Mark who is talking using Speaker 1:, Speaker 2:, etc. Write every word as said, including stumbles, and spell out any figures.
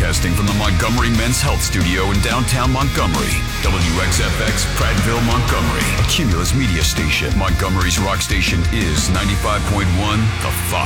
Speaker 1: Broadcasting from the Montgomery Men's Health Studio in downtown Montgomery. W X F X, Prattville, Montgomery. A Cumulus media station. Montgomery's rock station is ninety-five point one The Fox.